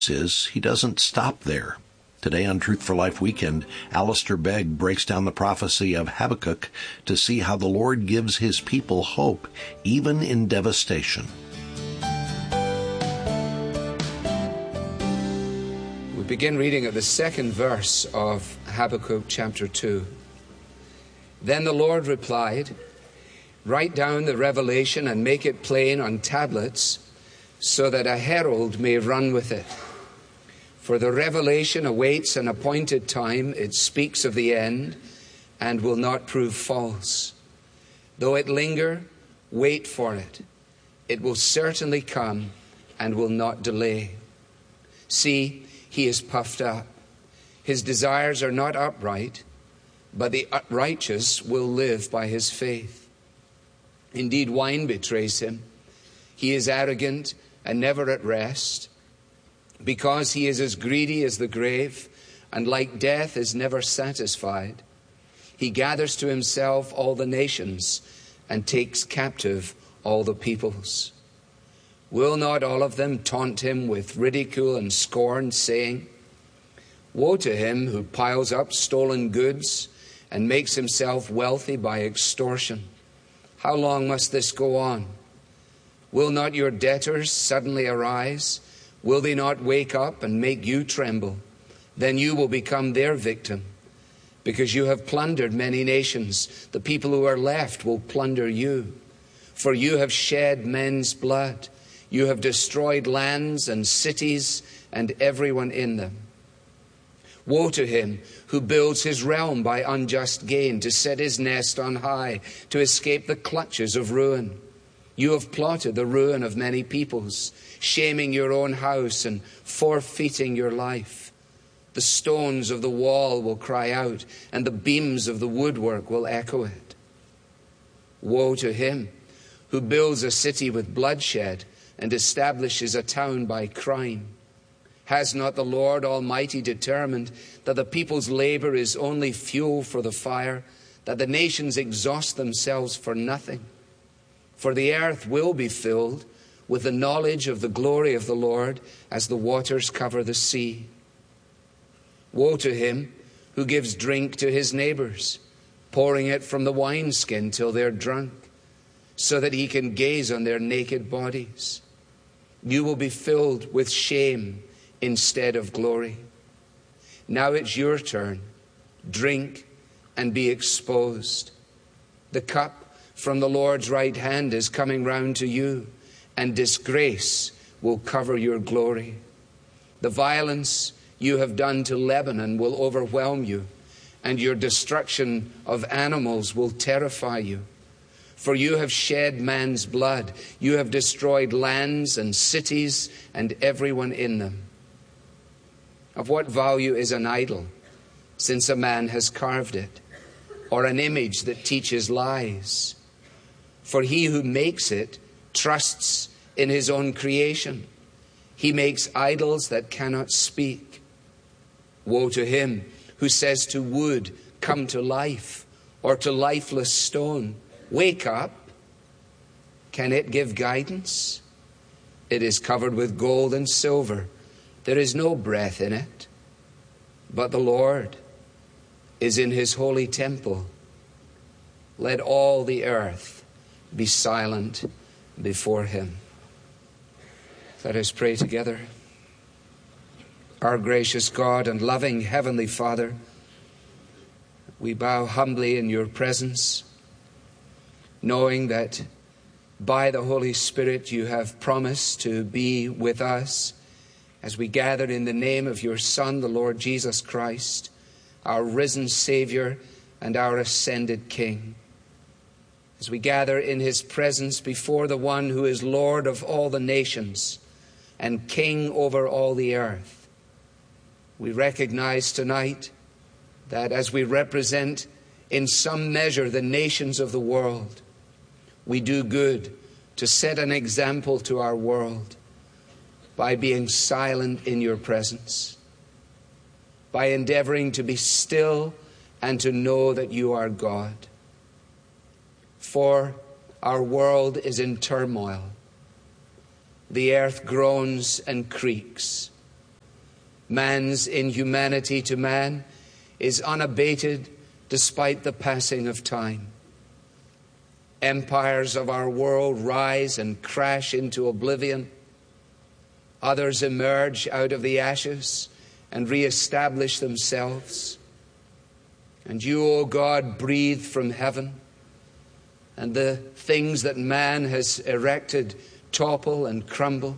is he doesn't stop there. Today on Truth for Life Weekend, Alistair Begg breaks down the prophecy of Habakkuk to see how the Lord gives his people hope, even in devastation. We begin reading at the second verse of Habakkuk chapter 2. Then the Lord replied, "Write down the revelation and make it plain on tablets, so that a herald may run with it. For the revelation awaits an appointed time. It speaks of the end and will not prove false. Though it linger, wait for it. It will certainly come and will not delay. See, he is puffed up. His desires are not upright, but the righteous will live by his faith. Indeed, wine betrays him. He is arrogant and never at rest. Because he is as greedy as the grave, and like death is never satisfied. He gathers to himself all the nations and takes captive all the peoples. Will not all of them taunt him with ridicule and scorn, saying, 'Woe to him who piles up stolen goods and makes himself wealthy by extortion. How long must this go on? Will not your debtors suddenly arise? Will they not wake up and make you tremble? Then you will become their victim. Because you have plundered many nations, the people who are left will plunder you. For you have shed men's blood. You have destroyed lands and cities and everyone in them. Woe to him who builds his realm by unjust gain, to set his nest on high, to escape the clutches of ruin. You have plotted the ruin of many peoples, shaming your own house and forfeiting your life. The stones of the wall will cry out, and the beams of the woodwork will echo it. Woe to him who builds a city with bloodshed and establishes a town by crime. Has not the Lord Almighty determined that the people's labor is only fuel for the fire, that the nations exhaust themselves for nothing? For the earth will be filled with the knowledge of the glory of the Lord as the waters cover the sea. Woe to him who gives drink to his neighbors, pouring it from the wineskin till they're drunk, so that he can gaze on their naked bodies. You will be filled with shame instead of glory. Now it's your turn. Drink and be exposed. The cup from the Lord's right hand is coming round to you, and disgrace will cover your glory. The violence you have done to Lebanon will overwhelm you, and your destruction of animals will terrify you. For you have shed man's blood. You have destroyed lands and cities and everyone in them. Of what value is an idol, since a man has carved it, or an image that teaches lies? For he who makes it trusts in his own creation. He makes idols that cannot speak. Woe to him who says to wood, 'Come to life,' or to lifeless stone, 'Wake up.' Can it give guidance? It is covered with gold and silver. There is no breath in it. But the Lord is in his holy temple. Let all the earth be silent before him." Let us pray together. Our gracious God and loving Heavenly Father, we bow humbly in your presence, knowing that by the Holy Spirit you have promised to be with us as we gather in the name of your Son, the Lord Jesus Christ, our risen Savior and our ascended King. As we gather in his presence before the one who is Lord of all the nations and King over all the earth, we recognize tonight that as we represent in some measure the nations of the world, we do good to set an example to our world by being silent in your presence, by endeavoring to be still and to know that you are God. For our world is in turmoil. The earth groans and creaks. man's inhumanity to man is unabated despite the passing of time. Empires of our world rise and crash into oblivion. Others emerge out of the ashes and reestablish themselves. And you, O God, breathe from heaven, and the things that man has erected topple and crumble.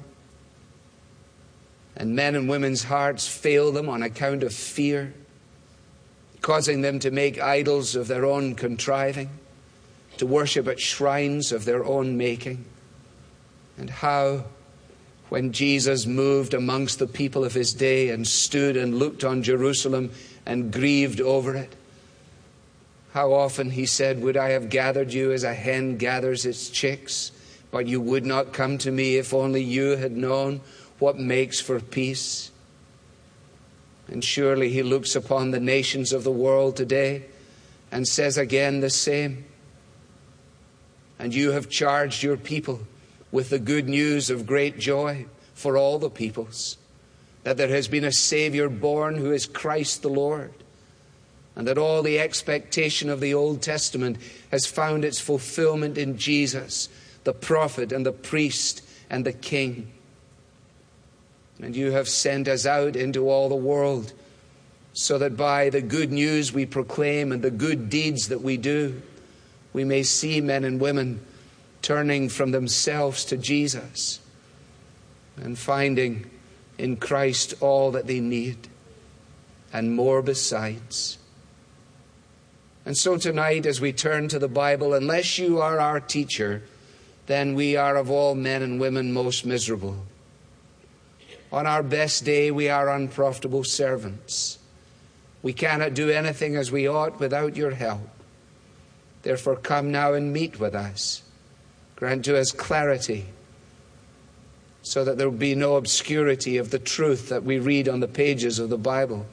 And men and women's hearts fail them on account of fear, causing them to make idols of their own contriving, to worship at shrines of their own making. And how, when Jesus moved amongst the people of his day and stood and looked on Jerusalem and grieved over it, how often he said, "Would I have gathered you as a hen gathers its chicks, but you would not come to me. If only you had known what makes for peace." And surely he looks upon the nations of the world today and says again the same. And you have charged your people with the good news of great joy for all the peoples, that there has been a Savior born who is Christ the Lord, and that all the expectation of the Old Testament has found its fulfillment in Jesus, the prophet and the priest and the king. And you have sent us out into all the world so that by the good news we proclaim and the good deeds that we do, we may see men and women turning from themselves to Jesus and finding in Christ all that they need and more besides. And so tonight, as we turn to the Bible, unless you are our teacher, then we are of all men and women most miserable. On our best day, we are unprofitable servants. We cannot do anything as we ought without your help. Therefore, come now and meet with us. Grant to us clarity, so that there will be no obscurity of the truth that we read on the pages of the Bible.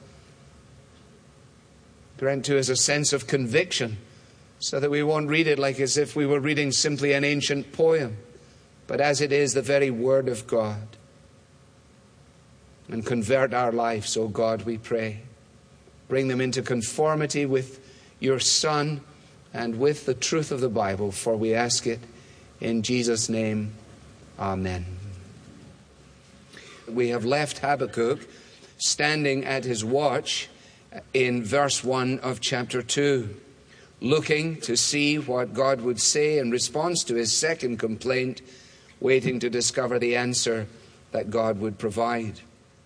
Grant to us a sense of conviction, so that we won't read it like as if we were reading simply an ancient poem, but as it is the very Word of God. And convert our lives, O God, we pray. Bring them into conformity with your Son and with the truth of the Bible, for we ask it in Jesus' name. Amen. We have left Habakkuk standing at his watch in verse 1 of chapter 2, looking to see what God would say in response to his second complaint, waiting to discover the answer that God would provide.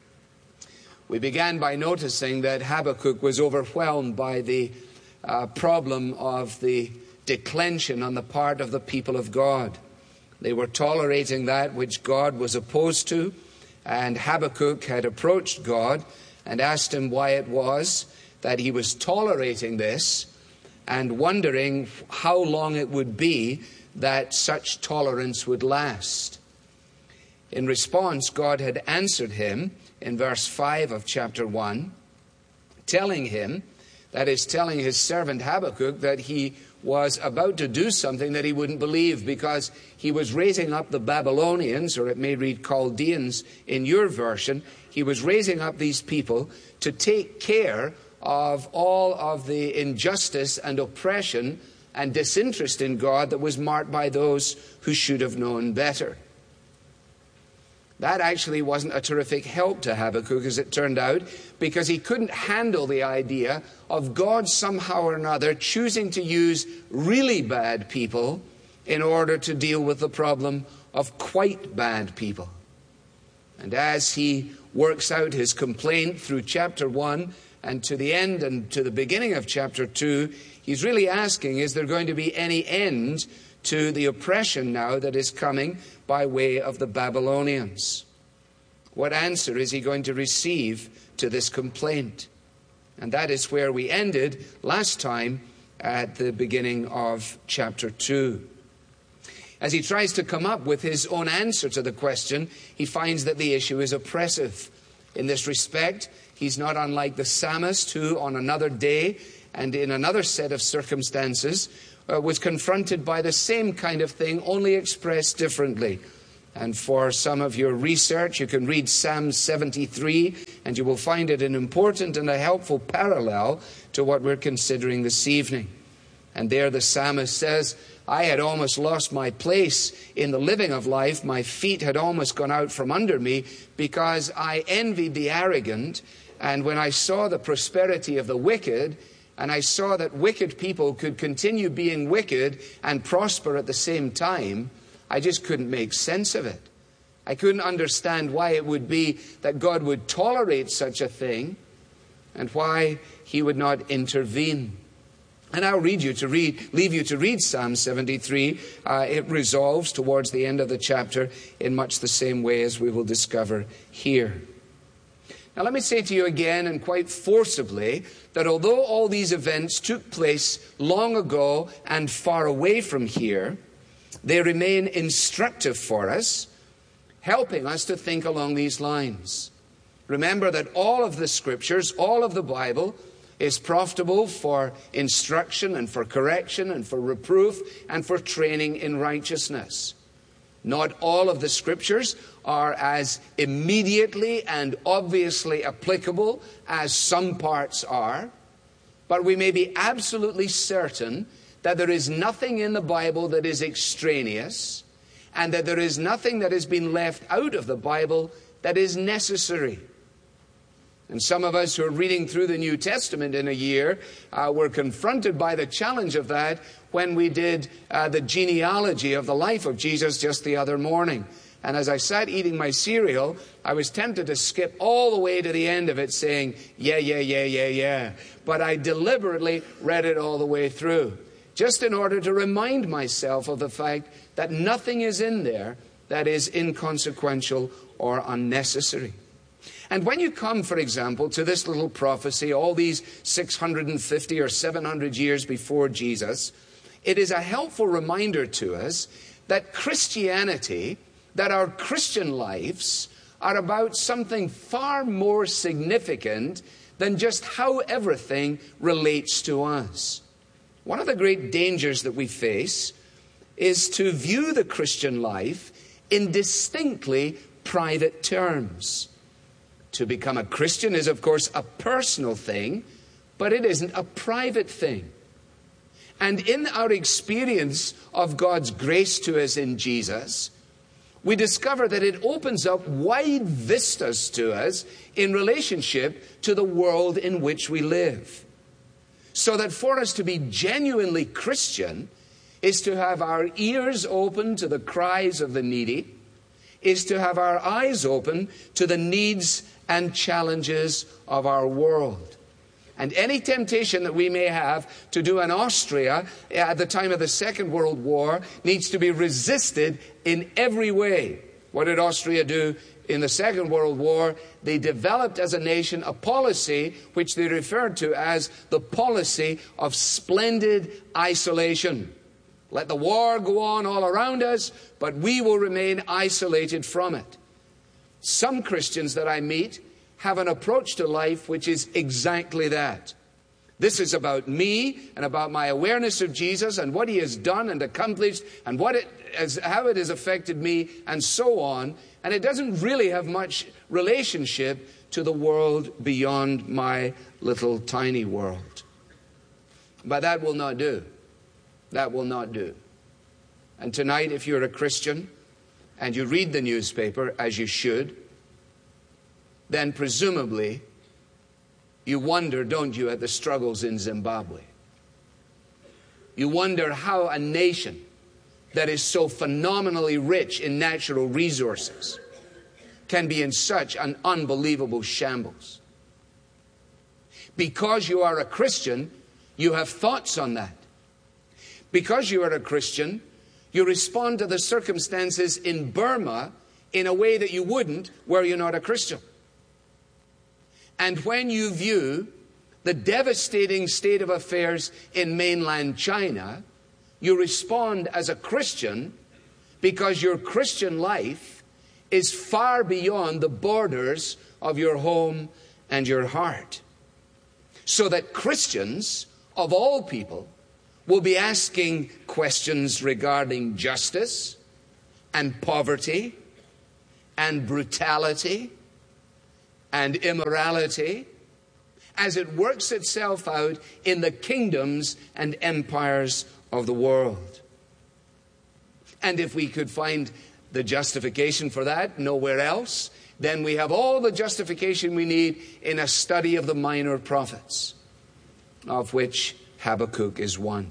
We began by noticing that Habakkuk was overwhelmed by the problem of the declension on the part of the people of God. They were tolerating that which God was opposed to, and Habakkuk had approached God and asked him why it was that he was tolerating this and wondering how long it would be that such tolerance would last. In response, God had answered him in verse 5 of chapter 1, telling him, that is, telling his servant Habakkuk, that he was about to do something that he wouldn't believe, because he was raising up the Babylonians, or it may read Chaldeans in your version. He was raising up these people to take care of all of the injustice and oppression and disinterest in God that was marked by those who should have known better. That actually wasn't a terrific help to Habakkuk, as it turned out, because he couldn't handle the idea of God somehow or another choosing to use really bad people in order to deal with the problem of quite bad people. And as he works out his complaint through chapter 1 and to the end and to the beginning of chapter 2, he's really asking, is there going to be any end to the oppression now that is coming by way of the Babylonians? What answer is he going to receive to this complaint? And that is where we ended last time at the beginning of chapter 2. As he tries to come up with his own answer to the question, he finds that the issue is oppressive. In this respect, he's not unlike the psalmist who on another day and in another set of circumstances was confronted by the same kind of thing, only expressed differently. And for some of your research, you can read Psalm 73 And you will find it an important and a helpful parallel to what we're considering this evening. And there the psalmist says, I had almost lost my place in the living of life. My feet had almost gone out from under me because I envied the arrogant. And when I saw the prosperity of the wicked, and I saw that wicked people could continue being wicked and prosper at the same time, I just couldn't make sense of it. I couldn't understand why it would be that God would tolerate such a thing and why he would not intervene. And I'll leave you to read Psalm 73. It resolves towards the end of the chapter in much the same way as we will discover here. Now let me say to you again, and quite forcibly, that although all these events took place long ago and far away from here, they remain instructive for us, helping us to think along these lines. Remember that all of the Scriptures, all of the Bible, is profitable for instruction and for correction and for reproof and for training in righteousness. Not all of the Scriptures are as immediately and obviously applicable as some parts are, but we may be absolutely certain that there is nothing in the Bible that is extraneous, and that there is nothing that has been left out of the Bible that is necessary. And some of us who are reading through the New Testament in a year were confronted by the challenge of that when we did the genealogy of the life of Jesus just the other morning. And as I sat eating my cereal, I was tempted to skip all the way to the end of it saying, yeah. But I deliberately read it all the way through, just in order to remind myself of the fact that nothing is in there that is inconsequential or unnecessary. And when you come, for example, to this little prophecy, all these 650 or 700 years before Jesus, it is a helpful reminder to us that Christianity, that our Christian lives are about something far more significant than just how everything relates to us. One of the great dangers that we face is to view the Christian life in distinctly private terms. To become a Christian is, of course, a personal thing, but it isn't a private thing. And in our experience of God's grace to us in Jesus, we discover that it opens up wide vistas to us in relationship to the world in which we live. So that for us to be genuinely Christian is to have our ears open to the cries of the needy, is to have our eyes open to the needs and challenges of our world. And any temptation that we may have to do an Austria at the time of the Second World War needs to be resisted in every way. What did Austria do in the Second World War? They developed as a nation a policy which they referred to as the policy of splendid isolation. Let the war go on all around us, but we will remain isolated from it. Some Christians that I meet have an approach to life which is exactly that. This is about me and about my awareness of Jesus and what he has done and accomplished and how it has affected me and so on. And it doesn't really have much relationship to the world beyond my little tiny world. But that will not do. That will not do. And tonight, if you're a Christian and you read the newspaper, as you should, then presumably you wonder, don't you, at the struggles in Zimbabwe. You wonder how a nation that is so phenomenally rich in natural resources can be in such an unbelievable shambles. Because you are a Christian, you have thoughts on that. Because you are a Christian, you respond to the circumstances in Burma in a way that you wouldn't were you not a Christian. And when you view the devastating state of affairs in mainland China, you respond as a Christian because your Christian life is far beyond the borders of your home and your heart. So that Christians, of all people, will be asking questions regarding justice and poverty and brutality and immorality as it works itself out in the kingdoms and empires of the world. And if we could find the justification for that nowhere else, then we have all the justification we need in a study of the minor prophets, of which Habakkuk is one.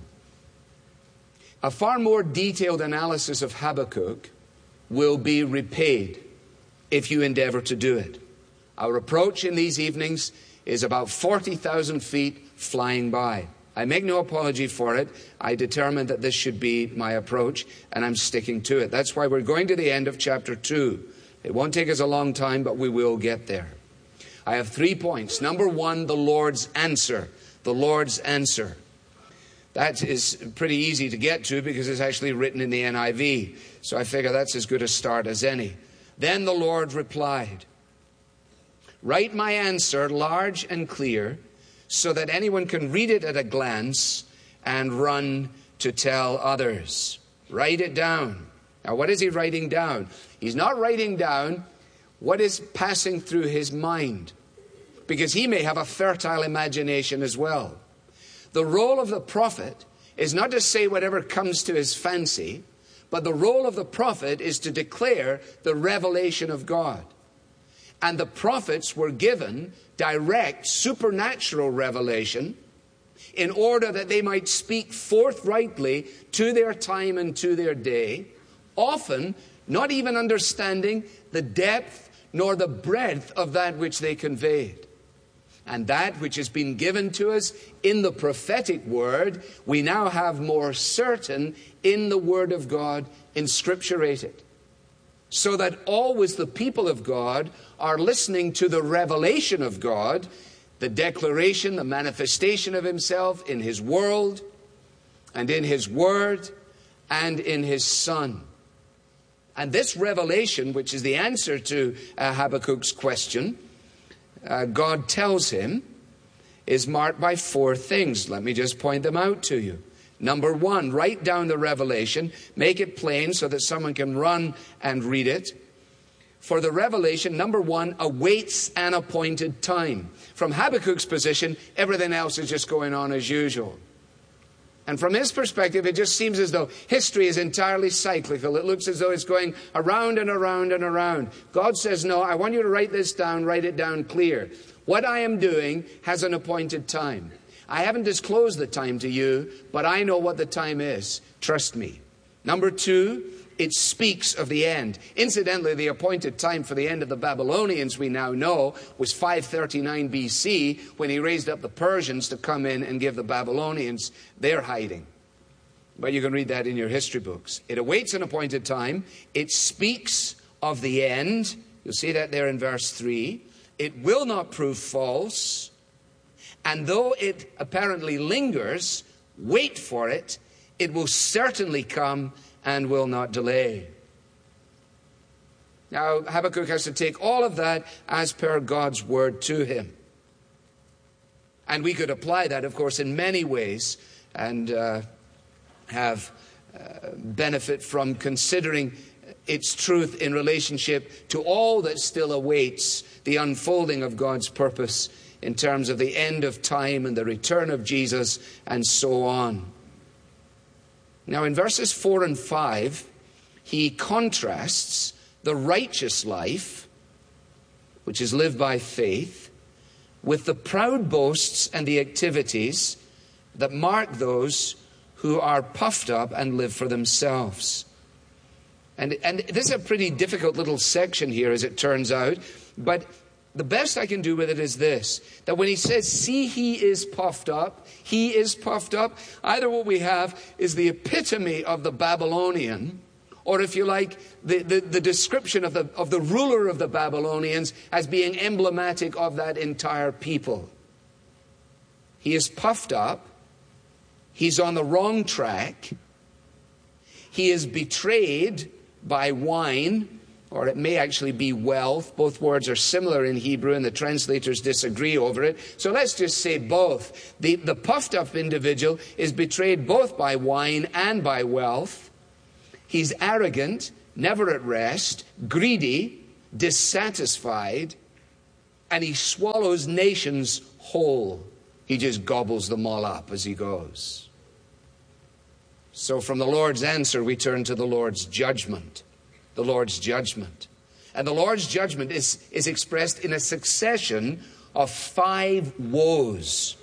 A far more detailed analysis of Habakkuk will be repaid if you endeavor to do it. Our approach in these evenings is about 40,000 feet flying by. I make no apology for it. I determined that this should be my approach, and I'm sticking to it. That's why we're going to the end of chapter 2. It won't take us a long time, but we will get there. I have 3 points. Number 1, the Lord's answer. The Lord's answer. That is pretty easy to get to because it's actually written in the NIV. So I figure that's as good a start as any. Then the Lord replied, "Write my answer large and clear so that anyone can read it at a glance and run to tell others." Write it down. Now, what is he writing down? He's not writing down what is passing through his mind, because he may have a fertile imagination as well. The role of the prophet is not to say whatever comes to his fancy, but the role of the prophet is to declare the revelation of God. And the prophets were given direct supernatural revelation in order that they might speak forthrightly to their time and to their day, often not even understanding the depth nor the breadth of that which they conveyed. And that which has been given to us in the prophetic word, we now have more certain in the word of God inscripturated. So that always the people of God are listening to the revelation of God, the declaration, the manifestation of himself in his world and in his word and in his Son. And this revelation, which is the answer to Habakkuk's question, God tells him, is marked by 4 things. Let me just point them out to you. Number 1, write down the revelation, make it plain so that someone can run and read it. For the revelation, number 1, awaits an appointed time. From Habakkuk's position, everything else is just going on as usual. And from his perspective, it just seems as though history is entirely cyclical. It looks as though it's going around and around and around. God says, no, I want you to write this down, write it down clear. What I am doing has an appointed time. I haven't disclosed the time to you, but I know what the time is. Trust me. Number 2, it speaks of the end. Incidentally, the appointed time for the end of the Babylonians, we now know, was 539 BC, when he raised up the Persians to come in and give the Babylonians their hiding. But you can read that in your history books. It awaits an appointed time. It speaks of the end. You'll see that there in verse 3. It will not prove false. And though it apparently lingers, wait for it. It will certainly come and will not delay. Now, Habakkuk has to take all of that as per God's word to him. And we could apply that, of course, in many ways and have benefit from considering its truth in relationship to all that still awaits the unfolding of God's purpose in terms of the end of time and the return of Jesus and so on. Now, in verses 4 and 5, he contrasts the righteous life, which is lived by faith, with the proud boasts and the activities that mark those who are puffed up and live for themselves. And this is a pretty difficult little section here, as it turns out, but the best I can do with it is this, that when he says, see, he is puffed up, either what we have is the epitome of the Babylonian, or if you like, the description of the ruler of the Babylonians as being emblematic of that entire people. He is puffed up, he's on the wrong track, he is betrayed by wine, or it may actually be wealth. Both words are similar in Hebrew, and the translators disagree over it. So let's just say both. The puffed up individual is betrayed both by wine and by wealth. He's arrogant, never at rest, greedy, dissatisfied, and he swallows nations whole. He just gobbles them all up as he goes. So from the Lord's answer, we turn to the Lord's judgment. The Lord's judgment. And the Lord's judgment is expressed in a succession of 5 woes.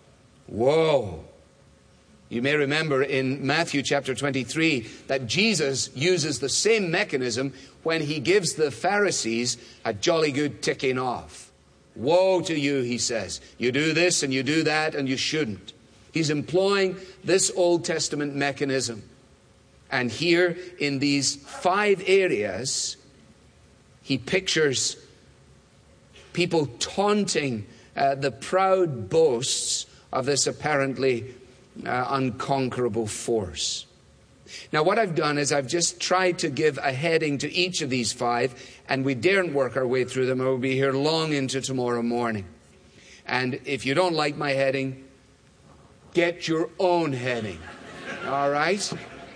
Woe. You may remember in Matthew chapter 23 that Jesus uses the same mechanism when he gives the Pharisees a jolly good ticking off. Woe to you, he says. You do this and you do that and you shouldn't. He's employing this Old Testament mechanism. And here in these 5 areas, he pictures people taunting the proud boasts of this apparently unconquerable force. Now, what I've done is I've just tried to give a heading to each of these 5, and we daren't work our way through them. I will be here long into tomorrow morning. And if you don't like my heading, get your own heading. All right?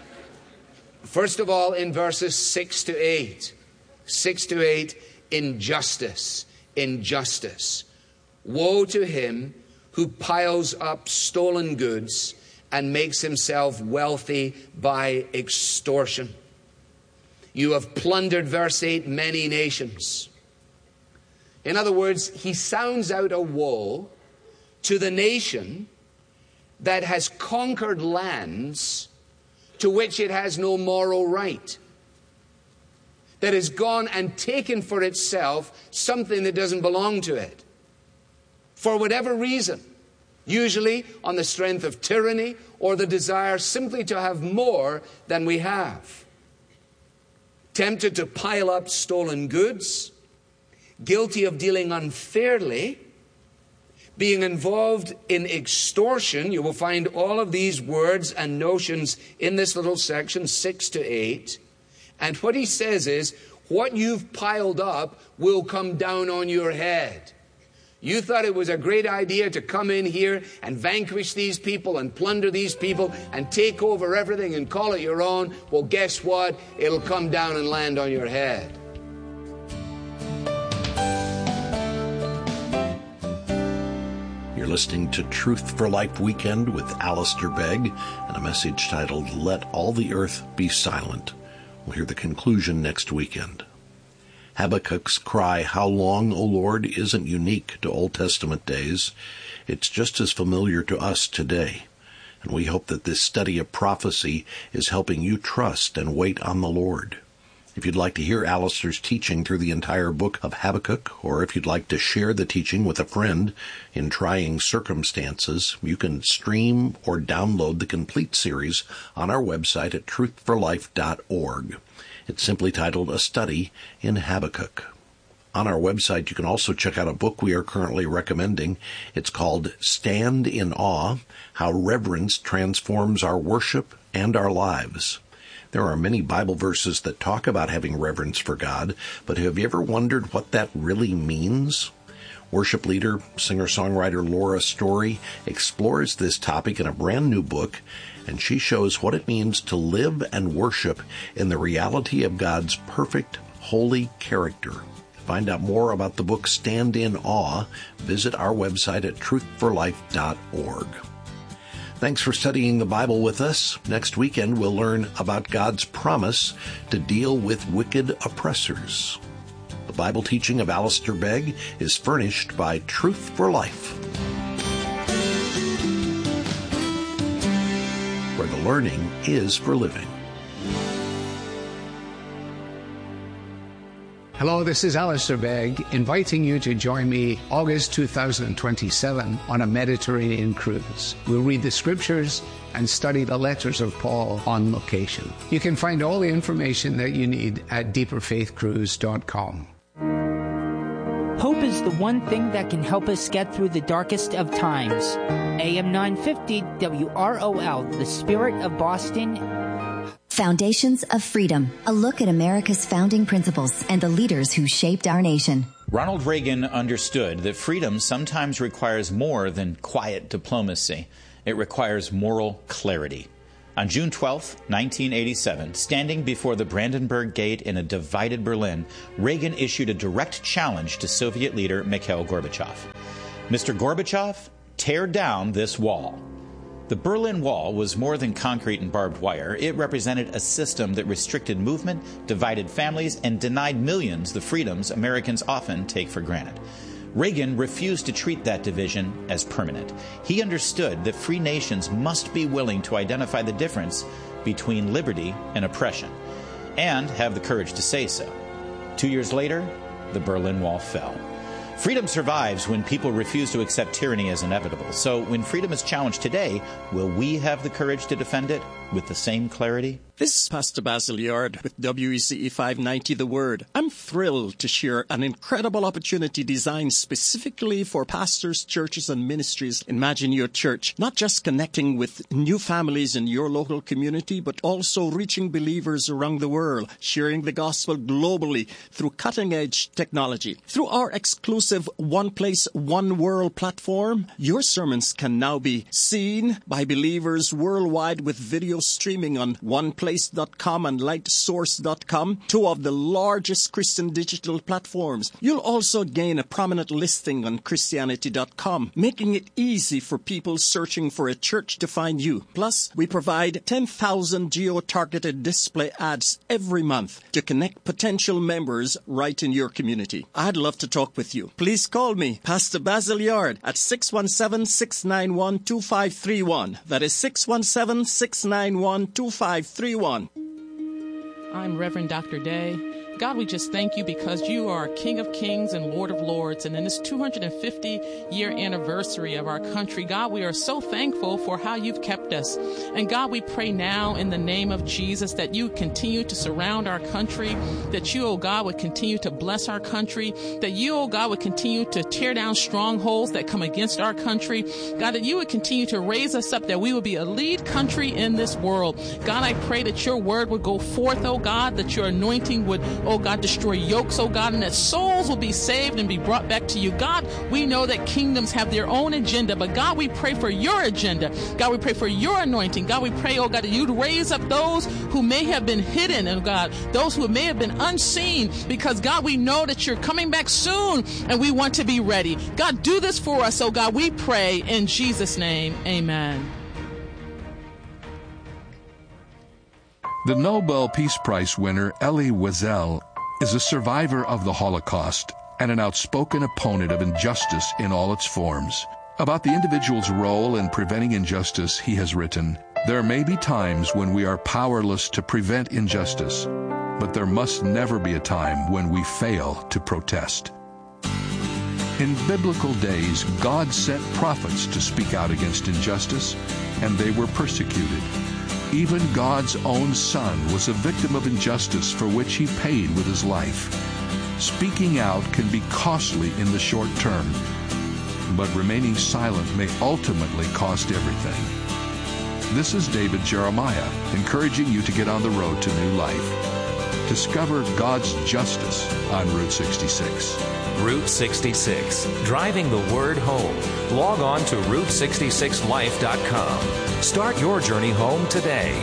First of all, in verses 6 to 8. 6 to 8, injustice. Injustice. Woe to him who piles up stolen goods and makes himself wealthy by extortion. You have plundered, verse 8, many nations. In other words, he sounds out a woe to the nation that has conquered lands to which it has no moral right, that has gone and taken for itself something that doesn't belong to it, for whatever reason, usually on the strength of tyranny or the desire simply to have more than we have. Tempted to pile up stolen goods, guilty of dealing unfairly, being involved in extortion. You will find all of these words and notions in this little section, 6 to 8. And what he says is, what you've piled up will come down on your head. You thought it was a great idea to come in here and vanquish these people and plunder these people and take over everything and call it your own. Well, guess what? It'll come down and land on your head. You're listening to Truth for Life Weekend with Alistair Begg and a message titled, Let All the Earth Be Silent. We'll hear the conclusion next weekend. Habakkuk's cry, "How long, O Lord?" isn't unique to Old Testament days. It's just as familiar to us today. And we hope that this study of prophecy is helping you trust and wait on the Lord. If you'd like to hear Alistair's teaching through the entire book of Habakkuk, or if you'd like to share the teaching with a friend in trying circumstances, you can stream or download the complete series on our website at truthforlife.org. It's simply titled A Study in Habakkuk. On our website, you can also check out a book we are currently recommending. It's called Stand in Awe, How Reverence Transforms Our Worship and Our Lives. There are many Bible verses that talk about having reverence for God, but have you ever wondered what that really means? Worship leader, singer-songwriter Laura Story explores this topic in a brand new book, and she shows what it means to live and worship in the reality of God's perfect, holy character. To find out more about the book Stand in Awe, visit our website at truthforlife.org. Thanks for studying the Bible with us. Next weekend, we'll learn about God's promise to deal with wicked oppressors. The Bible teaching of Alistair Begg is furnished by Truth for Life, where the learning is for living. Hello, this is Alistair Begg, inviting you to join me August 2027 on a Mediterranean cruise. We'll read the scriptures and study the letters of Paul on location. You can find all the information that you need at deeperfaithcruise.com. Hope is the one thing that can help us get through the darkest of times. AM 950 WROL, the Spirit of Boston. Foundations of Freedom, a look at America's founding principles and the leaders who shaped our nation. Ronald Reagan understood that freedom sometimes requires more than quiet diplomacy. It requires moral clarity. On June 12, 1987, standing before the Brandenburg Gate in a divided Berlin, Reagan issued a direct challenge to Soviet leader Mikhail Gorbachev. Mr. Gorbachev, tear down this wall. The Berlin Wall was more than concrete and barbed wire. It represented a system that restricted movement, divided families, and denied millions the freedoms Americans often take for granted. Reagan refused to treat that division as permanent. He understood that free nations must be willing to identify the difference between liberty and oppression, and have the courage to say so. 2 years later, the Berlin Wall fell. Freedom survives when people refuse to accept tyranny as inevitable. So when freedom is challenged today, will we have the courage to defend it with the same clarity? This is Pastor Basil Yard with WECE 590 The Word. I'm thrilled to share an incredible opportunity designed specifically for pastors, churches, and ministries. Imagine your church not just connecting with new families in your local community, but also reaching believers around the world, sharing the gospel globally through cutting-edge technology. Through our exclusive One Place, One World platform, your sermons can now be seen by believers worldwide with video streaming on OnePlace.com and LightSource.com, two of the largest Christian digital platforms. You'll also gain a prominent listing on Christianity.com, making it easy for people searching for a church to find you. Plus, we provide 10,000 geo-targeted display ads every month to connect potential members right in your community. I'd love to talk with you. Please call me, Pastor Basil Yard, at 617-691-2531. That is 617-691-2531. I'm Reverend Dr. Day. God, we just thank you because you are King of Kings and Lord of Lords. And in this 250-year anniversary of our country, God, we are so thankful for how you've kept us. And God, we pray now in the name of Jesus that you continue to surround our country, that you, oh God, would continue to bless our country, that you, oh God, would continue to tear down strongholds that come against our country. God, that you would continue to raise us up, that we would be a lead country in this world. God, I pray that your word would go forth, oh God, that your anointing would, oh God, destroy yokes, oh God, and that souls will be saved and be brought back to you. God, we know that kingdoms have their own agenda, but God, we pray for your agenda. God, we pray for your anointing. God, we pray, oh God, that you'd raise up those who may have been hidden, and God, those who may have been unseen, because God, we know that you're coming back soon, and we want to be ready. God, do this for us, oh God, we pray in Jesus' name, amen. The Nobel Peace Prize winner Elie Wiesel is a survivor of the Holocaust and an outspoken opponent of injustice in all its forms. About the individual's role in preventing injustice, he has written, "There may be times when we are powerless to prevent injustice, but there must never be a time when we fail to protest." In biblical days, God sent prophets to speak out against injustice, and they were persecuted. Even God's own Son was a victim of injustice for which he paid with his life. Speaking out can be costly in the short term, but remaining silent may ultimately cost everything. This is David Jeremiah, encouraging you to get on the road to new life. Discover God's justice on Route 66. Route 66, driving the word home. Log on to Route66Life.com. Start your journey home today.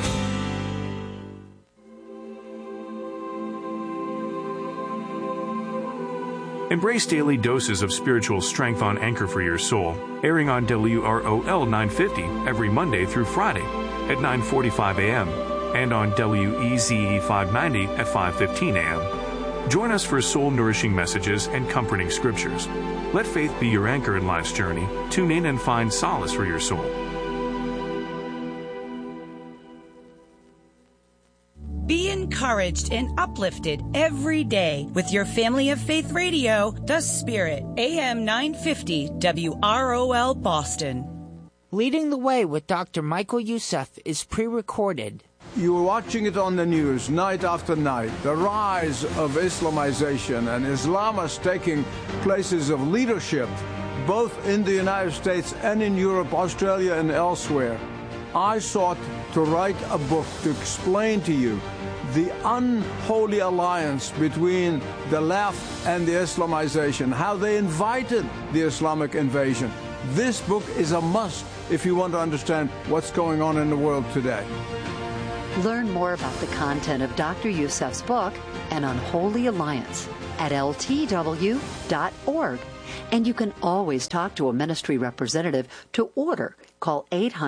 Embrace daily doses of spiritual strength on Anchor for Your Soul, airing on WROL 950 every Monday through Friday at 9:45 a.m. and on WEZE 590 at 5:15 a.m. Join us for soul-nourishing messages and comforting scriptures. Let faith be your anchor in life's journey. Tune in and find solace for your soul. Be encouraged and uplifted every day with your Family of Faith Radio, The Spirit, AM 950 WROL Boston. Leading the Way with Dr. Michael Youssef is pre-recorded. You're watching it on the news night after night, the rise of Islamization and Islamists taking places of leadership, both in the United States and in Europe, Australia, and elsewhere. I sought to write a book to explain to you the unholy alliance between the left and the Islamization, how they invited the Islamic invasion, This book is a must if you want to understand what's going on in the world today. Learn more about the content of Dr. Youssef's book, An Unholy Alliance, at ltw.org. And you can always talk to a ministry representative to order. Call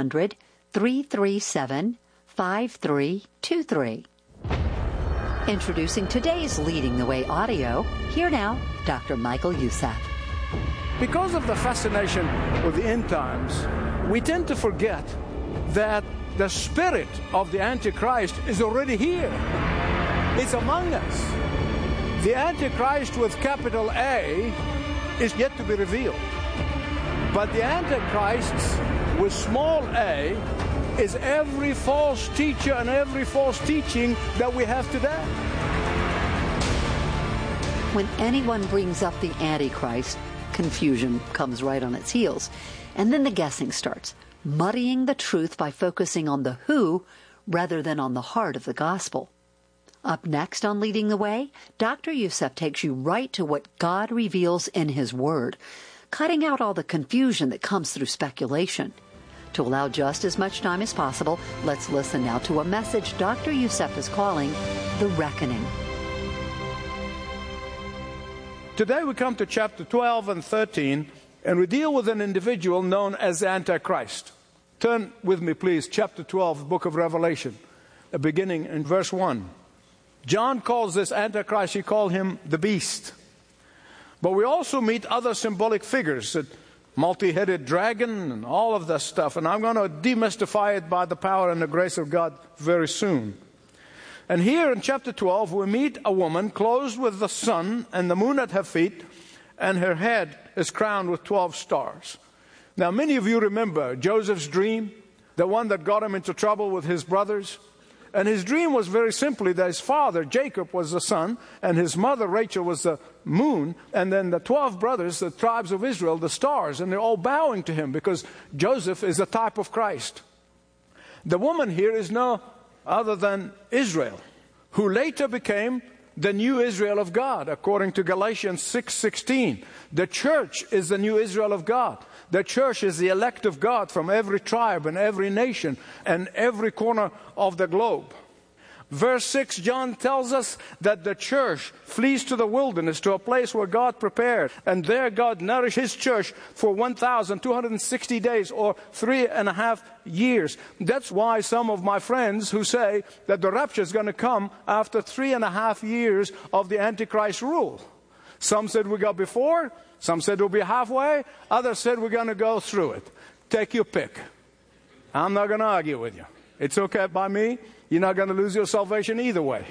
800-337-5323. Introducing today's Leading the Way audio, here now, Dr. Michael Youssef. Because of the fascination with the end times, we tend to forget that the spirit of the Antichrist is already here. It's among us. The Antichrist with capital A is yet to be revealed. But the Antichrists with small a is every false teacher and every false teaching that we have today. When anyone brings up the Antichrist, confusion comes right on its heels. And then the guessing starts, muddying the truth by focusing on the who rather than on the heart of the gospel. Up next on Leading the Way, Dr. Youssef takes you right to what God reveals in His Word, cutting out all the confusion that comes through speculation. To allow just as much time as possible, let's listen now to a message Dr. Youssef is calling The Reckoning. Today we come to chapter 12 and 13, and we deal with an individual known as the Antichrist. Turn with me, please, chapter 12, book of Revelation, beginning in verse 1. John calls this Antichrist, he called him the beast. But we also meet other symbolic figures, that multi-headed dragon and all of that stuff. And I'm going to demystify it by the power and the grace of God very soon. And here in chapter 12, we meet a woman clothed with the sun and the moon at her feet, and her head is crowned with 12 stars. Now, many of you remember Joseph's dream, the one that got him into trouble with his brothers. And his dream was very simply that his father, Jacob, was the sun, and his mother, Rachel, was the moon, and then the 12 brothers, the tribes of Israel, the stars, and they're all bowing to him because Joseph is a type of Christ. The woman here is no other than Israel, who later became the new Israel of God, according to Galatians 6:16. The church is the new Israel of God. The church is the elect of God from every tribe and every nation and every corner of the globe. Verse 6, John tells us that the church flees to the wilderness, to a place where God prepared. And there God nourished His church for 1,260 days, or 3.5 years. That's why some of my friends who say that the rapture is going to come after 3.5 years of the Antichrist rule. Some said we go before, some said we'll be halfway, others said we're going to go through it. Take your pick. I'm not going to argue with you. It's okay by me. You're not going to lose your salvation either way.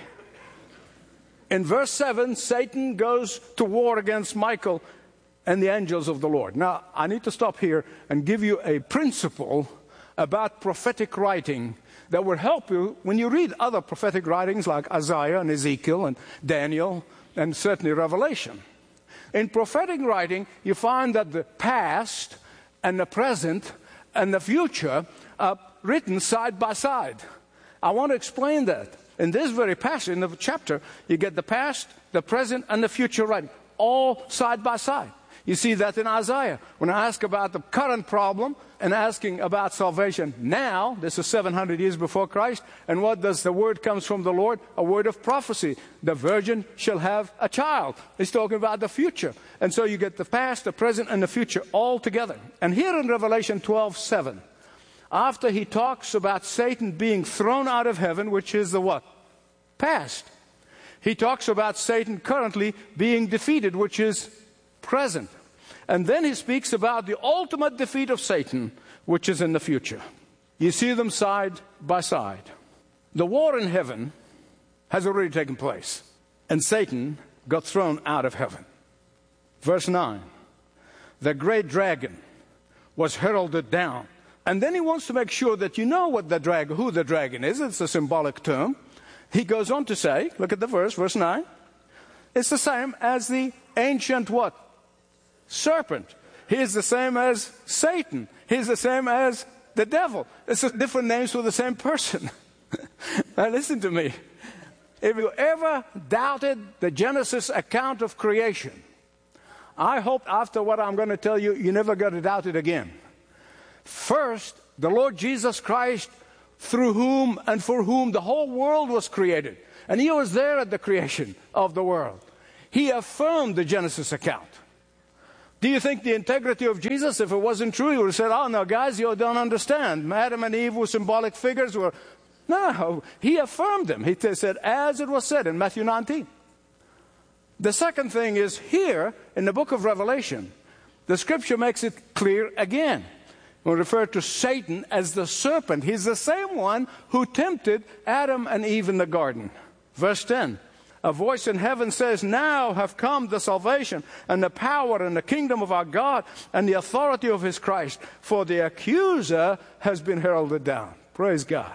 In verse 7, Satan goes to war against Michael and the angels of the Lord. Now, I need to stop here and give you a principle about prophetic writing that will help you when you read other prophetic writings like Isaiah and Ezekiel and Daniel and certainly Revelation. In prophetic writing, you find that the past and the present and the future are written side by side. I want to explain that. In this very passage, in the chapter, you get the past, the present, and the future writing, all side by side. You see that in Isaiah. When I ask about the current problem and asking about salvation now, this is 700 years before Christ, and what does the word comes from the Lord? A word of prophecy. The virgin shall have a child. It's talking about the future. And so you get the past, the present, and the future all together. And here in Revelation 12:7, after he talks about Satan being thrown out of heaven, which is the what? Past. He talks about Satan currently being defeated, which is present. And then he speaks about the ultimate defeat of Satan, which is in the future. You see them side by side. The war in heaven has already taken place, and Satan got thrown out of heaven. Verse 9, the great dragon was heralded down. And then he wants to make sure that you know what who the dragon is. It's a symbolic term. He goes on to say, look at the verse 9. It's the same as the ancient what? Serpent. He is the same as Satan. He is the same as the devil. It's different names for the same person. Now listen to me. If you ever doubted the Genesis account of creation, I hope after what I'm going to tell you, you never got to doubt it again. First, the Lord Jesus Christ, through whom and for whom the whole world was created. And he was there at the creation of the world. He affirmed the Genesis account. Do you think the integrity of Jesus, if it wasn't true, he would have said, oh, no, guys, you don't understand. Adam and Eve were symbolic figures. No, he affirmed them. He said, as it was said in Matthew 19. The second thing is here in the book of Revelation, the scripture makes it clear again. We refer to Satan as the serpent. He's the same one who tempted Adam and Eve in the garden. Verse 10, a voice in heaven says, now have come the salvation and the power and the kingdom of our God and the authority of his Christ, for the accuser has been heralded down. Praise God.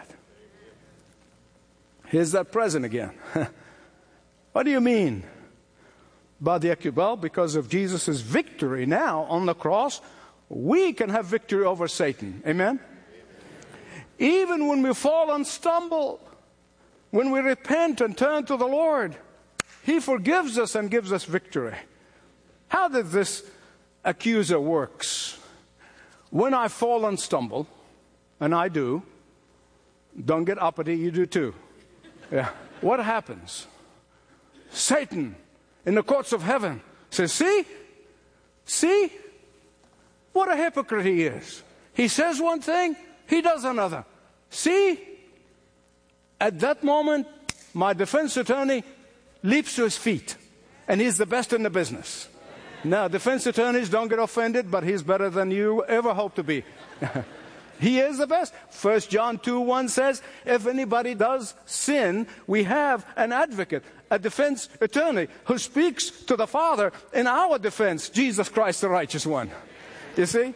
Here's that present again. What do you mean by the accuser? Well, because of Jesus' victory now on the cross, we can have victory over Satan. Amen? Even when we fall and stumble, when we repent and turn to the Lord, he forgives us and gives us victory. How did this accuser works? When I fall and stumble, and I do, don't get uppity, you do too. Yeah. What happens? Satan in the courts of heaven says, see? What a hypocrite he is. He says one thing, he does another. See? At that moment, my defense attorney leaps to his feet. And he's the best in the business. Now, defense attorneys don't get offended, but he's better than you ever hope to be. He is the best. 1 John 2:1 says, if anybody does sin, we have an advocate, a defense attorney, who speaks to the Father in our defense, Jesus Christ, the righteous one. You see?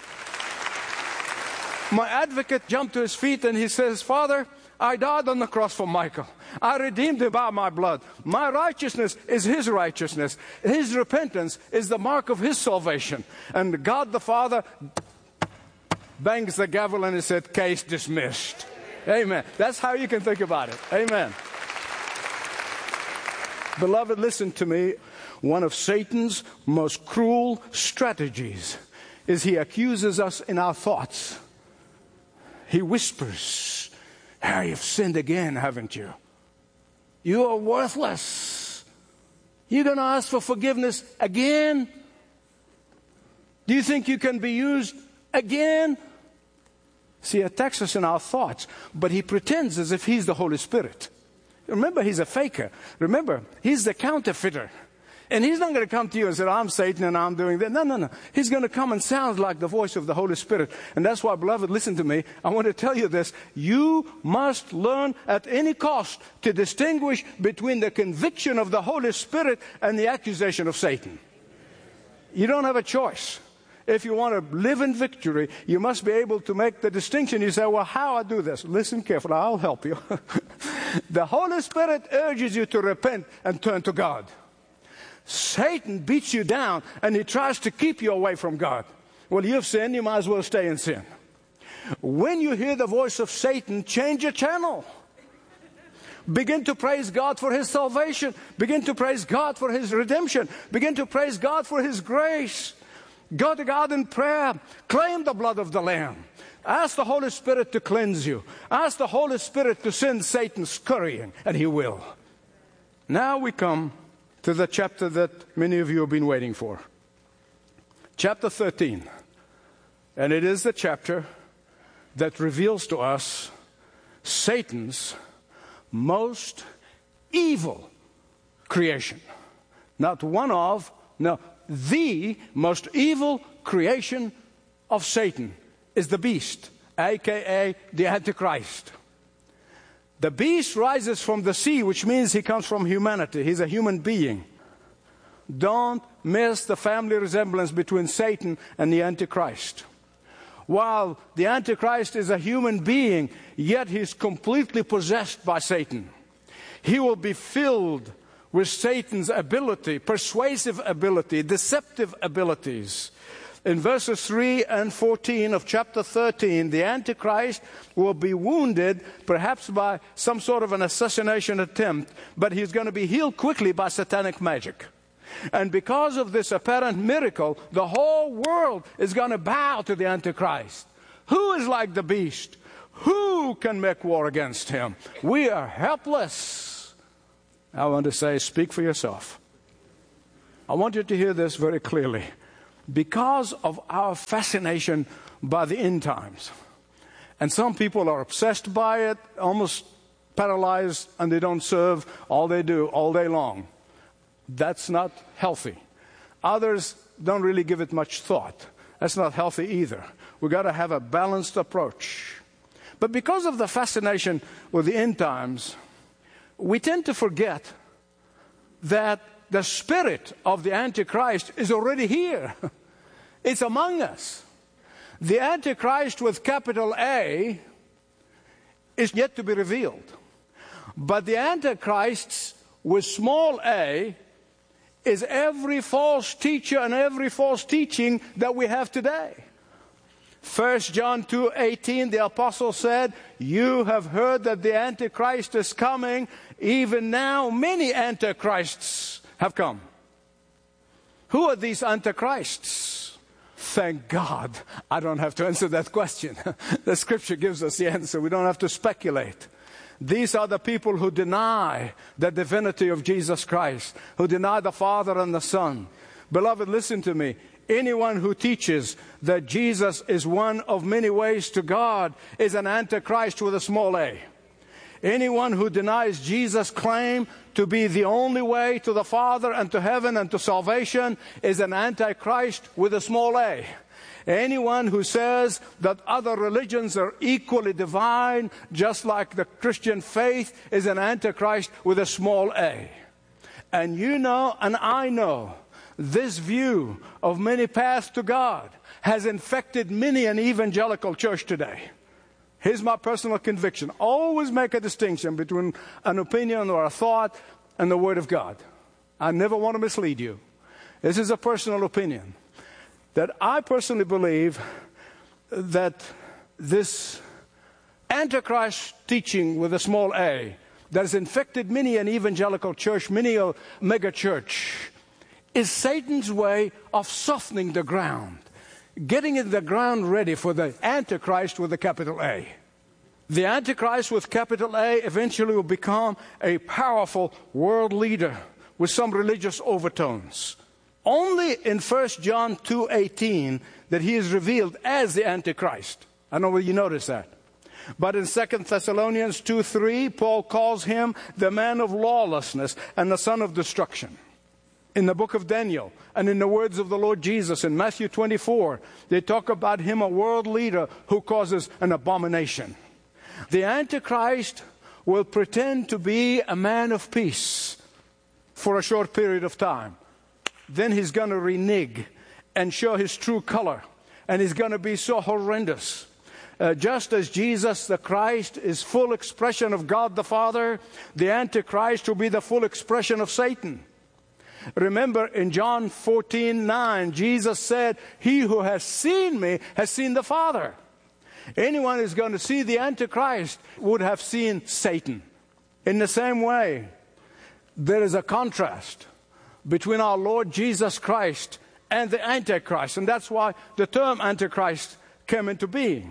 My advocate jumped to his feet and he says, Father, I died on the cross for Michael. I redeemed him by my blood. My righteousness is his righteousness. His repentance is the mark of his salvation. And God the Father bangs the gavel and he said, case dismissed. Amen. That's how you can think about it. Amen. Beloved, listen to me. One of Satan's most cruel strategies is he accuses us in our thoughts. He whispers, you've sinned again, haven't you? You are worthless. You're going to ask for forgiveness again? Do you think you can be used again? See, he attacks us in our thoughts, but he pretends as if he's the Holy Spirit. Remember, he's a faker. Remember, he's the counterfeiter. And he's not going to come to you and say, I'm Satan and I'm doing that. No. He's going to come and sound like the voice of the Holy Spirit. And that's why, beloved, listen to me. I want to tell you this. You must learn at any cost to distinguish between the conviction of the Holy Spirit and the accusation of Satan. You don't have a choice. If you want to live in victory, you must be able to make the distinction. You say, well, how I do this? Listen carefully. I'll help you. The Holy Spirit urges you to repent and turn to God. Satan beats you down and he tries to keep you away from God. Well, you've sinned, you might as well stay in sin. When you hear the voice of Satan, change your channel. Begin to praise God for his salvation. Begin to praise God for his redemption. Begin to praise God for his grace. Go to God in prayer. Claim the blood of the Lamb. Ask the Holy Spirit to cleanse you. Ask the Holy Spirit to send Satan scurrying, and he will. Now we come to the chapter that many of you have been waiting for. Chapter 13. And it is the chapter that reveals to us Satan's most evil creation. Not one of, no, the most evil creation of Satan is the beast, a.k.a. the Antichrist. The beast rises from the sea, which means he comes from humanity. He's a human being. Don't miss the family resemblance between Satan and the Antichrist. While the Antichrist is a human being, yet he's completely possessed by Satan. He will be filled with Satan's ability, persuasive ability, deceptive abilities. In verses 3 and 14 of chapter 13, the Antichrist will be wounded, perhaps by some sort of an assassination attempt, but he's going to be healed quickly by satanic magic. And because of this apparent miracle, the whole world is going to bow to the Antichrist. Who is like the beast? Who can make war against him? We are helpless. I want to say, speak for yourself. I want you to hear this very clearly. Because of our fascination by the end times, and some people are obsessed by it, almost paralyzed, and they don't serve. All they do all day long. That's not healthy. Others don't really give it much thought. That's not healthy either. We've got to have a balanced approach. But because of the fascination with the end times, we tend to forget that the spirit of the Antichrist is already here. It's among us. The Antichrist with capital A is yet to be revealed. But the Antichrists with small a is every false teacher and every false teaching that we have today. 1 John 2:18, the apostle said, you have heard that the Antichrist is coming. Even now, many Antichrists have come. Who are these Antichrists? Thank God I don't have to answer that question. The scripture gives us the answer. We don't have to speculate. These are the people who deny the divinity of Jesus Christ, who deny the Father and the Son. Beloved, listen to me. Anyone who teaches that Jesus is one of many ways to God is an Antichrist with a small a. Anyone who denies Jesus' claim to be the only way to the Father and to heaven and to salvation is an Antichrist with a small a. Anyone who says that other religions are equally divine, just like the Christian faith, is an Antichrist with a small a. And you know, and I know, this view of many paths to God has infected many an evangelical church today. Here's my personal conviction. Always make a distinction between an opinion or a thought and the Word of God. I never want to mislead you. This is a personal opinion. That I personally believe that this Antichrist teaching with a small a that has infected many an evangelical church, many a mega church, is Satan's way of softening the ground, getting the ground ready for the Antichrist with a capital A. The Antichrist with capital A eventually will become a powerful world leader with some religious overtones. Only in 1 John 2:18 that he is revealed as the Antichrist. I don't know whether you notice that. But in 2 Thessalonians 2:3, Paul calls him the man of lawlessness and the son of destruction. In the book of Daniel and in the words of the Lord Jesus in Matthew 24, they talk about him, a world leader who causes an abomination. The Antichrist will pretend to be a man of peace for a short period of time. Then he's going to renege and show his true color. And he's going to be so horrendous. Just as Jesus the Christ is full expression of God the Father, the Antichrist will be the full expression of Satan. Remember in John 14:9, Jesus said, he who has seen me has seen the Father. Anyone who's going to see the Antichrist would have seen Satan. In the same way, there is a contrast between our Lord Jesus Christ and the Antichrist. And that's why the term Antichrist came into being.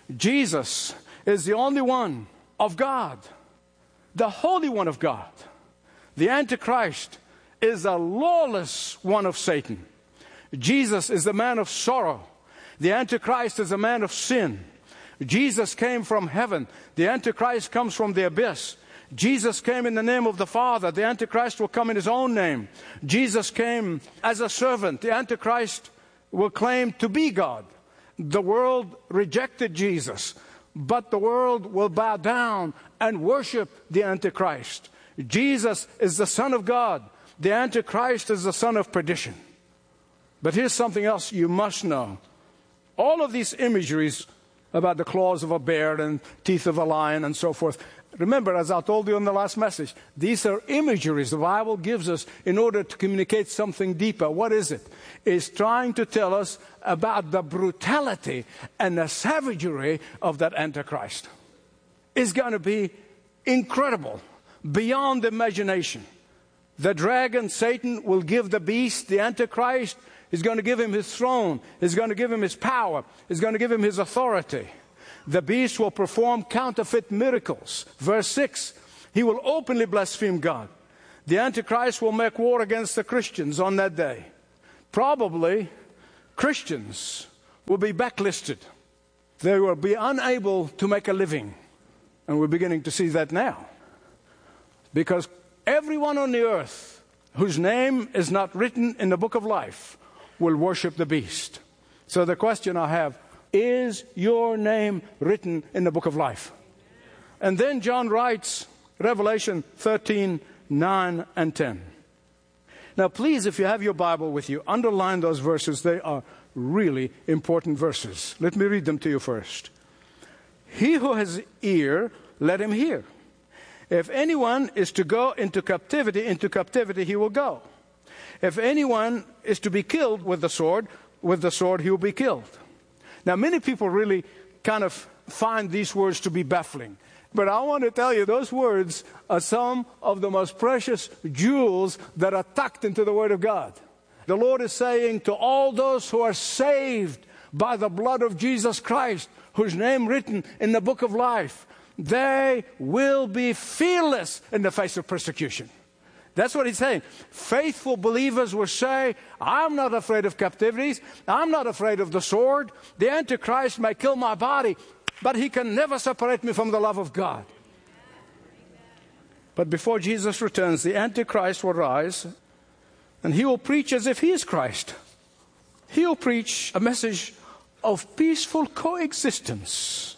Jesus is the only one of God, the Holy One of God. The Antichrist is a lawless one of Satan. Jesus is the man of sorrow. The Antichrist is a man of sin. Jesus came from heaven. The Antichrist comes from the abyss. Jesus came in the name of the Father. The Antichrist will come in his own name. Jesus came as a servant. The Antichrist will claim to be God. The world rejected Jesus, but the world will bow down and worship the Antichrist. Jesus is the Son of God. The Antichrist is the son of perdition. But here's something else you must know. All of these imageries about the claws of a bear and teeth of a lion and so forth, remember, as I told you in the last message, these are imageries the Bible gives us in order to communicate something deeper. What is it? It's trying to tell us about the brutality and the savagery of that Antichrist. It's going to be incredible, beyond imagination. The dragon, Satan, will give the beast, the Antichrist, is going to give him his throne. He's going to give him his power. He's going to give him his authority. The beast will perform counterfeit miracles. Verse 6, he will openly blaspheme God. The Antichrist will make war against the Christians on that day. Probably Christians will be backlisted. They will be unable to make a living. And we're beginning to see that now. Because everyone on the earth whose name is not written in the book of life will worship the beast. So the question I have, is your name written in the book of life? And then John writes, Revelation 13, 9 and 10. Now please, if you have your Bible with you, underline those verses. They are really important verses. Let me read them to you first. He who has ear, let him hear. If anyone is to go into captivity he will go. If anyone is to be killed with the sword he will be killed. Now many people really kind of find these words to be baffling. But I want to tell you, those words are some of the most precious jewels that are tucked into the Word of God. The Lord is saying to all those who are saved by the blood of Jesus Christ, whose name written in the book of life, they will be fearless in the face of persecution. That's what he's saying. Faithful believers will say, I'm not afraid of captivities. I'm not afraid of the sword. The Antichrist may kill my body, but he can never separate me from the love of God. But before Jesus returns, the Antichrist will rise, and he will preach as if he is Christ. He will preach a message of peaceful coexistence.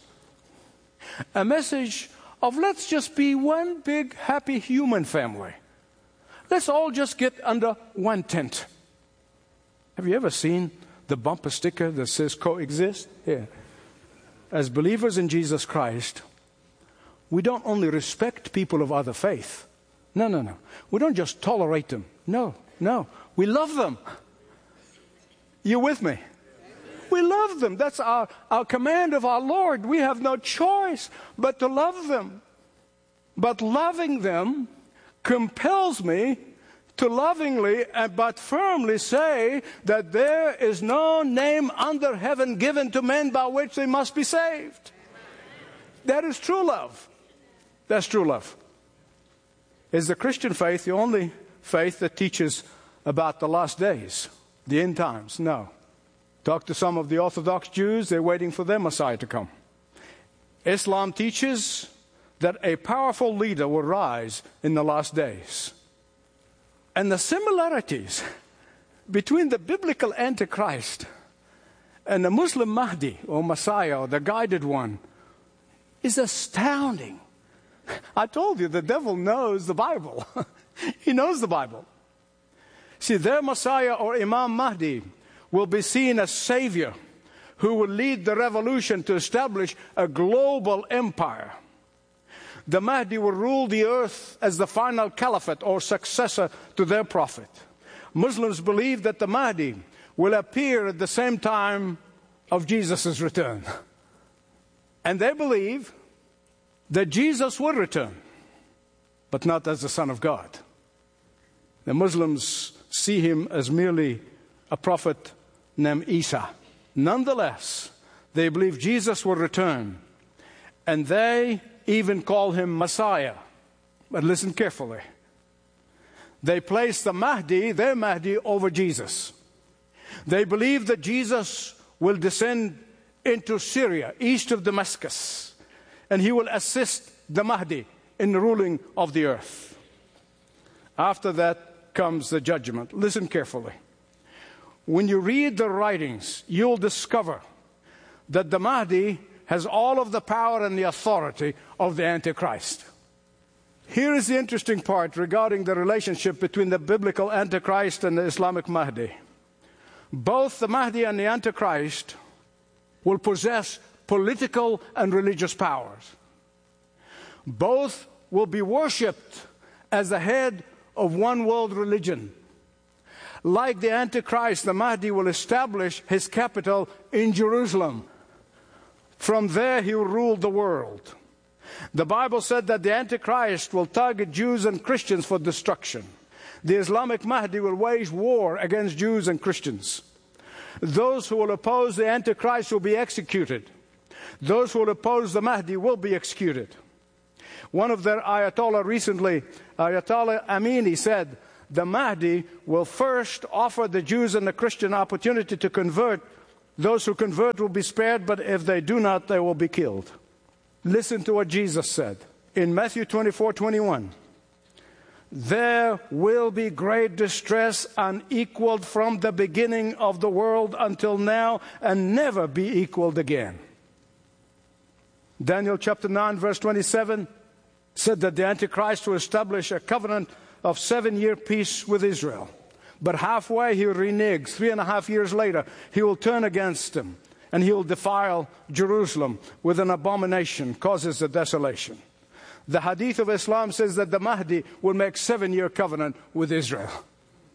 A message of let's just be one big happy human family. Let's all just get under one tent. Have you ever seen the bumper sticker that says coexist? Yeah. As believers in Jesus Christ, we don't only respect people of other faith. No. We don't just tolerate them. No. We love them. You with me? We love them. That's our command of our Lord. We have no choice but to love them. But loving them compels me to lovingly but firmly say that there is no name under heaven given to men by which they must be saved. That is true love. That's true love. Is the Christian faith the only faith that teaches about the last days, the end times? No. Talk to some of the Orthodox Jews, they're waiting for their Messiah to come. Islam teaches that a powerful leader will rise in the last days. And the similarities between the biblical Antichrist and the Muslim Mahdi, or Messiah, or the guided one, is astounding. I told you, the devil knows the Bible. He knows the Bible. See, their Messiah, or Imam Mahdi, will be seen as Savior who will lead the revolution to establish a global empire. The Mahdi will rule the earth as the final caliphate or successor to their prophet. Muslims believe that the Mahdi will appear at the same time of Jesus' return. And they believe that Jesus will return, but not as the Son of God. The Muslims see him as merely a prophet named Isa. Nonetheless, they believe Jesus will return, and they even call him Messiah. But listen carefully. They place the Mahdi, their Mahdi, over Jesus. They believe that Jesus will descend into Syria, east of Damascus, and he will assist the Mahdi in the ruling of the earth. After that comes the judgment. Listen carefully. When you read the writings, you'll discover that the Mahdi has all of the power and the authority of the Antichrist. Here is the interesting part regarding the relationship between the biblical Antichrist and the Islamic Mahdi. Both the Mahdi and the Antichrist will possess political and religious powers. Both will be worshipped as the head of one world religion. Like the Antichrist, the Mahdi will establish his capital in Jerusalem. From there he will rule the world. The Bible said that the Antichrist will target Jews and Christians for destruction. The Islamic Mahdi will wage war against Jews and Christians. Those who will oppose the Antichrist will be executed. Those who will oppose the Mahdi will be executed. One of their Ayatollah recently, Ayatollah Amini, said, the Mahdi will first offer the Jews and the Christian opportunity to convert. Those who convert will be spared, but if they do not, they will be killed. Listen to what Jesus said in Matthew 24:21. There will be great distress unequaled from the beginning of the world until now, and never be equaled again. Daniel chapter 9 verse 27 said that the Antichrist will establish a covenant of 7-year peace with Israel. But halfway he will renege. 3.5 years later, he will turn against him, and he will defile Jerusalem with an abomination, causes a desolation. The Hadith of Islam says that the Mahdi will make 7-year covenant with Israel.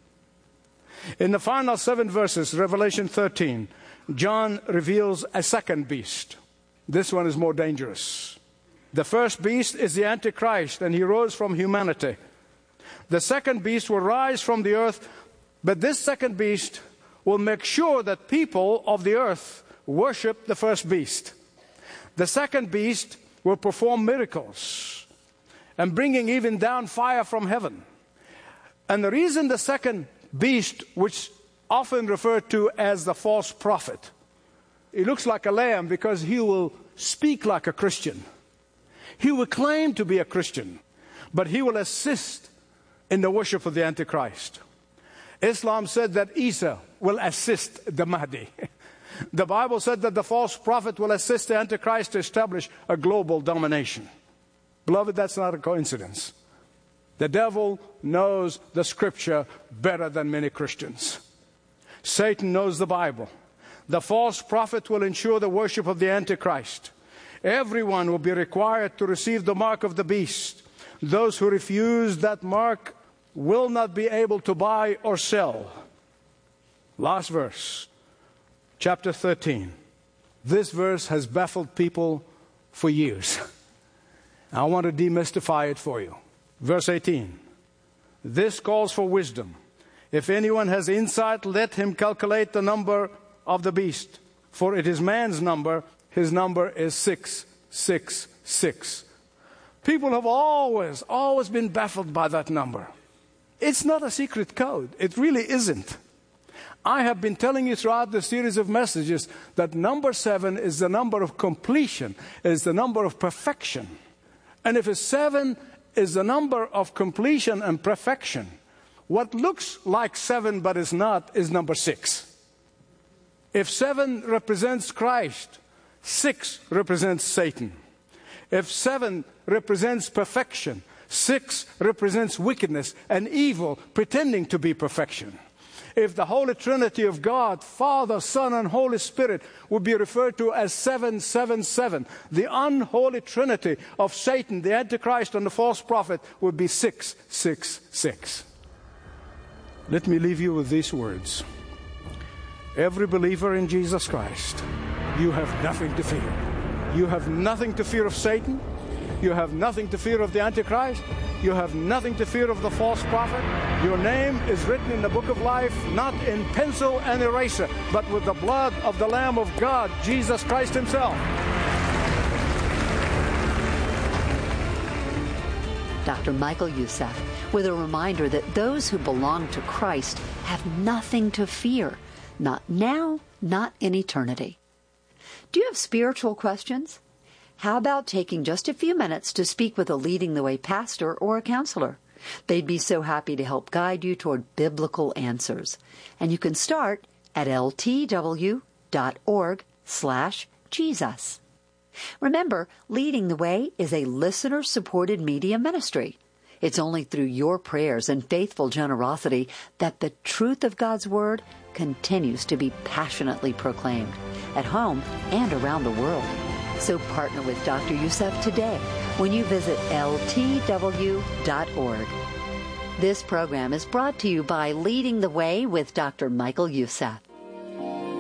In the final 7 verses, Revelation 13, John reveals a second beast. This one is more dangerous. The first beast is the Antichrist, and he rose from humanity. The second beast will rise from the earth, but this second beast will make sure that people of the earth worship the first beast. The second beast will perform miracles and bringing even down fire from heaven. And the reason the second beast, which often referred to as the false prophet, he looks like a lamb because he will speak like a Christian. He will claim to be a Christian, but he will assist in the worship of the Antichrist. Islam said that Isa will assist the Mahdi. The Bible said that the false prophet will assist the Antichrist to establish a global domination. Beloved, that's not a coincidence. The devil knows the Scripture better than many Christians. Satan knows the Bible. The false prophet will ensure the worship of the Antichrist. Everyone will be required to receive the mark of the beast. Those who refuse that mark will not be able to buy or sell. Last verse, chapter 13. This verse has baffled people for years. I want to demystify it for you. Verse 18. This calls for wisdom. If anyone has insight, let him calculate the number of the beast. For it is man's number. His number is 666. People have always been baffled by that number. It's not a secret code. It really isn't. I have been telling you throughout the series of messages that number 7 is the number of completion, is the number of perfection. And if 7 is the number of completion and perfection, what looks like 7 but is not is number 6. If 7 represents Christ, 6 represents Satan. If 7 represents perfection, 6 represents wickedness and evil pretending to be perfection. If the Holy Trinity of God, Father, Son, and Holy Spirit would be referred to as 777, the unholy trinity of Satan, the Antichrist, and the false prophet would be 666. Let me leave you with these words. Every believer in Jesus Christ, you have nothing to fear. You have nothing to fear of Satan. You have nothing to fear of the Antichrist. You have nothing to fear of the false prophet. Your name is written in the book of life, not in pencil and eraser, but with the blood of the Lamb of God, Jesus Christ himself. Dr. Michael Youssef, with a reminder that those who belong to Christ have nothing to fear, not now, not in eternity. Do you have spiritual questions? How about taking just a few minutes to speak with a Leading the Way pastor or a counselor? They'd be so happy to help guide you toward biblical answers. And you can start at ltw.org/Jesus. Remember, Leading the Way is a listener-supported media ministry. It's only through your prayers and faithful generosity that the truth of God's Word continues to be passionately proclaimed at home and around the world. So partner with Dr. Youssef today when you visit ltw.org. This program is brought to you by Leading the Way with Dr. Michael Youssef.